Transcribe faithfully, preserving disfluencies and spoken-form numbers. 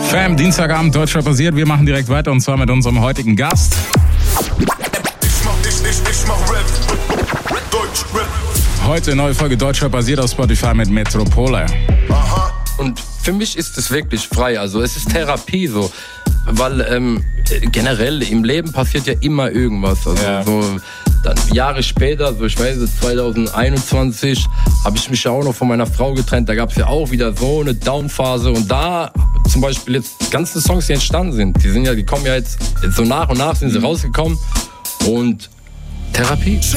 Fam, Dienstagabend, Deutschrap basiert. Wir machen direkt weiter und zwar mit unserem heutigen Gast. Ich mach, ich, ich, ich mach Rap. Deutschrap. Heute neue Folge Deutschrap basiert auf Spotify mit Metropole. Aha. Und für mich ist es wirklich frei. Also es ist Therapie so. Weil ähm, generell im Leben passiert ja immer irgendwas. Also ja. so dann Jahre später, so ich weiß zwanzig einundzwanzig, habe ich mich ja auch noch von meiner Frau getrennt. Da gab es ja auch wieder so eine Downphase. Und da zum Beispiel jetzt die ganzen Songs, die entstanden sind, die sind ja, die kommen ja jetzt, jetzt so nach und nach sind sie rausgekommen. Und Therapie.